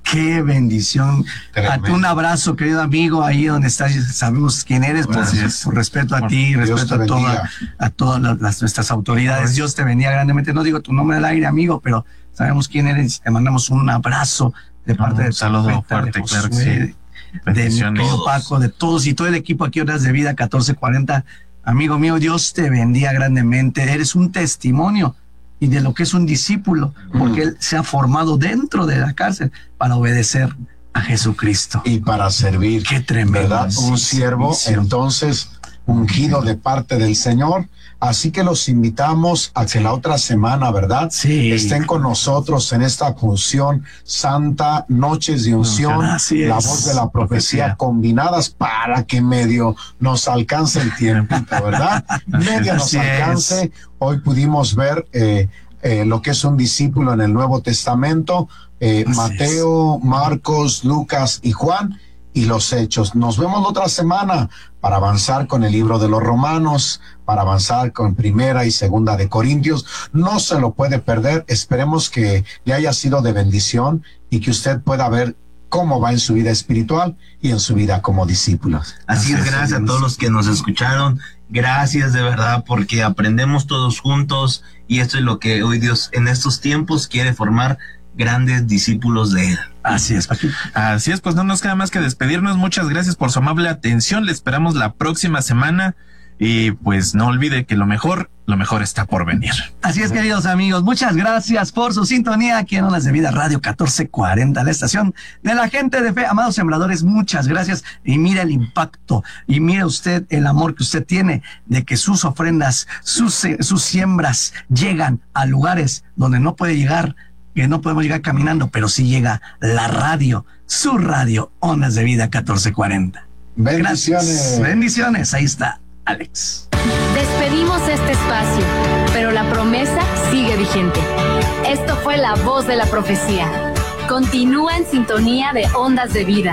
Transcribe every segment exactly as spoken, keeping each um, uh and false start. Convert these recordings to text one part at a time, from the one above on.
Qué bendición. A ti un abrazo, querido amigo, ahí donde estás, sabemos quién eres, pues, por respeto a ti, respeto a toda, a todas las, las, nuestras autoridades. Dios te bendiga grandemente. No digo tu nombre al aire, amigo, pero sabemos quién eres. Te mandamos un abrazo de parte no, de saludo fuerte, claro que sí. De mi Paco, de todos y todo el equipo aquí, Ondas de Vida catorce cuarenta. Amigo mío, Dios te bendiga grandemente. Eres un testimonio y de lo que es un discípulo, porque él se ha formado dentro de la cárcel para obedecer a Jesucristo. Y para servir. Qué tremendo. ¿Verdad? Un siervo, entonces, ungido de parte del Señor. Así que los invitamos a que la otra semana, ¿verdad? Sí. Estén con nosotros en esta función santa, Noches de Unción, la voz de la profecía combinadas para que medio nos alcance el tiempito, ¿verdad? Medio nos alcance. Hoy pudimos ver eh, eh, lo que es un discípulo en el Nuevo Testamento, eh, Mateo, Marcos, Lucas y Juan, y los Hechos. Nos vemos la otra semana para avanzar con el libro de los Romanos, para avanzar con Primera y Segunda de Corintios. No se lo puede perder. Esperemos que le haya sido de bendición y que usted pueda ver cómo va en su vida espiritual y en su vida como discípulo. Así es, gracias a todos los que nos escucharon. Gracias de verdad, porque aprendemos todos juntos y esto es lo que hoy Dios en estos tiempos quiere formar, grandes discípulos de él. Así es, Paquito. Así es, pues no nos queda más que despedirnos. Muchas gracias por su amable atención. Le esperamos la próxima semana y pues no olvide que lo mejor, lo mejor está por venir. Así es, queridos amigos, muchas gracias por su sintonía aquí en Ondas de Vida Radio catorce cuarenta, la estación de la gente de fe. Amados sembradores, muchas gracias y mire el impacto y mire usted el amor que usted tiene de que sus ofrendas, sus, sus siembras llegan a lugares donde no puede llegar, que no podemos llegar caminando, pero sí llega la radio, su radio, Ondas de Vida catorce cuarenta. Bendiciones. Gracias. Bendiciones, ahí está Alex. Despedimos este espacio, pero la promesa sigue vigente. Esto fue La Voz de la Profecía. Continúa en sintonía de Ondas de Vida,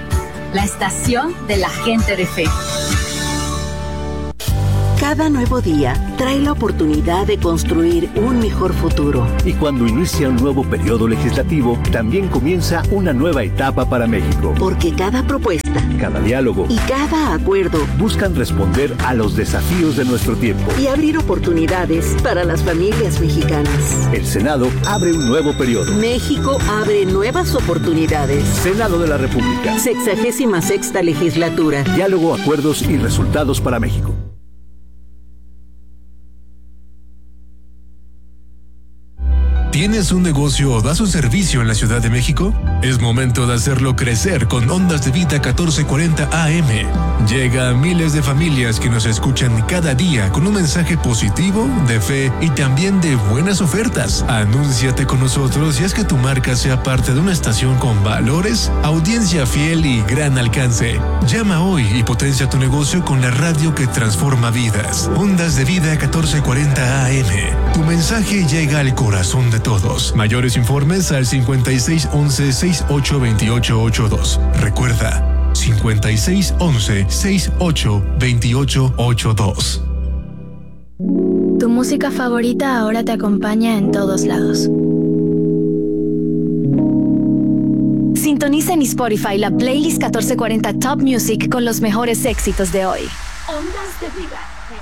la estación de la gente de fe. Cada nuevo día trae la oportunidad de construir un mejor futuro. Y cuando inicia un nuevo periodo legislativo, también comienza una nueva etapa para México. Porque cada propuesta, cada diálogo y cada acuerdo buscan responder a los desafíos de nuestro tiempo y abrir oportunidades para las familias mexicanas. El Senado abre un nuevo periodo. México abre nuevas oportunidades. Senado de la República. Sexagésima sexta legislatura. Diálogo, acuerdos y resultados para México. ¿Tienes un negocio o das un servicio en la Ciudad de México? Es momento de hacerlo crecer con Ondas de Vida catorce cuarenta A M. Llega a miles de familias que nos escuchan cada día con un mensaje positivo, de fe y también de buenas ofertas. Anúnciate con nosotros y haz que tu marca sea parte de una estación con valores, audiencia fiel y gran alcance. Llama hoy y potencia tu negocio con la radio que transforma vidas. Ondas de Vida catorce cuarenta A M. Tu mensaje llega al corazón de todos. Mayores informes al cincuenta y seis once sesenta y ocho veintiocho ochenta y dos. Recuerda, cincuenta y seis once sesenta y ocho veintiocho ochenta y dos. Tu música favorita ahora te acompaña en todos lados. Sintoniza en Spotify la playlist catorce cuarenta Top Music con los mejores éxitos de hoy. Ondas de Vida.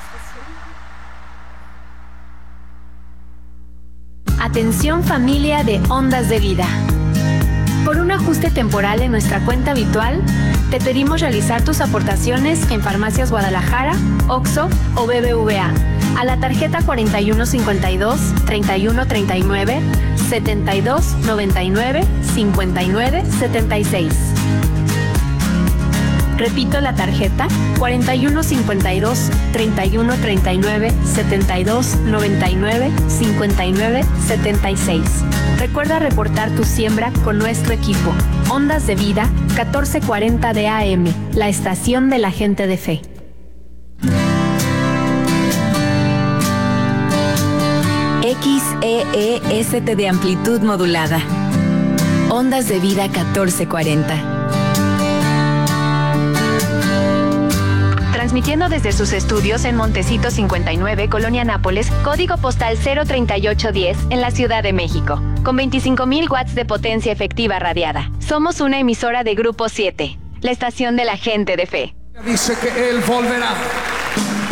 Atención familia de Ondas de Vida. Por un ajuste temporal en nuestra cuenta habitual, te pedimos realizar tus aportaciones en Farmacias Guadalajara, Oxxo o B B V A a la tarjeta cuarenta y uno cincuenta y dos, treinta y uno treinta y nueve, setenta y dos noventa y nueve, cincuenta y nueve setenta y seis. Repito la tarjeta cuarenta y uno cincuenta y dos, treinta y uno treinta y nueve, setenta y dos noventa y nueve, cincuenta y nueve setenta y seis. Recuerda reportar tu siembra con nuestro equipo. Ondas de Vida catorce cuarenta de A M, la estación de la gente de fe. X E E S T de amplitud modulada. Ondas de Vida catorce cuarenta. Transmitiendo desde sus estudios en Montecito cincuenta y nueve, Colonia Nápoles, código postal cero treinta y ocho diez, en la Ciudad de México. con veinticinco mil watts de potencia efectiva radiada. Somos una emisora de Grupo siete, la estación de la gente de fe. Dice que él volverá.